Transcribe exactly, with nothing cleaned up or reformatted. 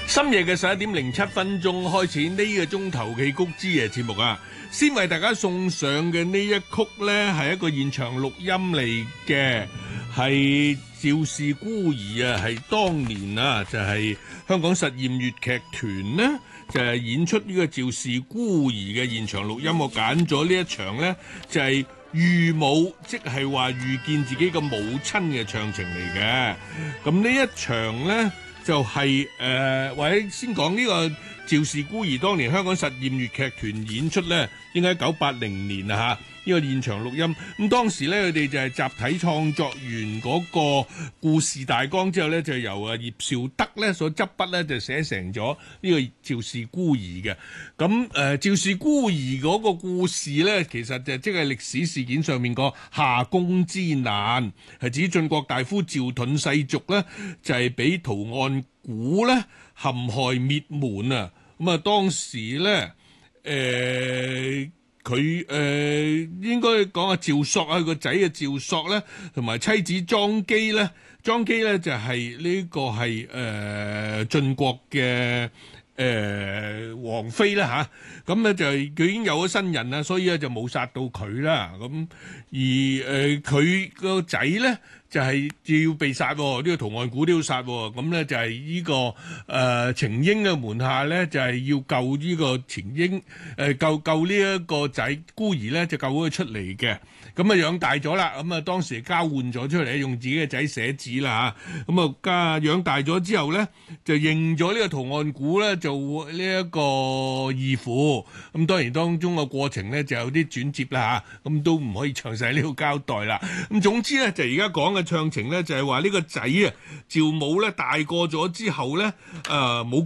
深夜嘅十一點零七分鐘開始呢個鐘頭嘅谷之夜節目啊，先為大家送上嘅呢一曲呢，係一個現場錄音嚟嘅，係趙氏孤兒啊，係當年啊就係、是、香港實驗粵劇團呢，就係、是、演出呢個趙氏孤兒嘅現場錄音，我揀咗呢一場呢，就係、是、遇母，即係話遇見自己嘅母親嘅唱情嚟嘅。咁呢一場呢，就係、是、誒、呃，或者先講呢個趙氏孤兒當年香港實驗粵劇團演出咧，應該一九八零年啊嚇，呢、這個現場錄音。咁當時咧，佢哋就係集體創作完嗰個故事大綱之後咧，就由啊葉紹德咧所執筆咧，就寫成咗呢個趙氏孤兒嘅。咁誒趙氏孤兒嗰個故事咧，其實就即係歷史事件上面個夏宮之難，係指晉國大夫趙盾世族咧，就係、是、俾陶岸古咧陷害滅門啊！咁啊，當時咧，誒佢誒應該講啊，趙朔啊，佢個仔啊，趙朔咧，同埋妻子莊姬咧，莊姬咧就係、是、呢個係誒晉國嘅誒王妃啦嚇，咁、啊、咧就係佢已經有咗新人啦，所以咧就冇殺到佢啦。咁而誒佢個仔咧，就係、是、要被殺，呢、這個陶岸古都要殺，咁咧就係呢、這個誒、呃、程嬰嘅門下咧，就係、是、要救呢個程嬰，誒、呃、救救呢一個仔孤兒咧，就救咗佢出嚟嘅。咁啊養大咗啦，咁啊當時交換咗出嚟，用自己嘅仔寫字啦嚇。咁啊家養大咗之後咧，就認咗呢個陶岸古咧做呢一個義父。咁當然當中個過程咧就有啲轉折啦嚇，咁都唔可以詳細呢度交代啦。咁總之咧就而家講嘅唱情咧就係話呢個仔啊趙武咧大個咗之後咧，誒冇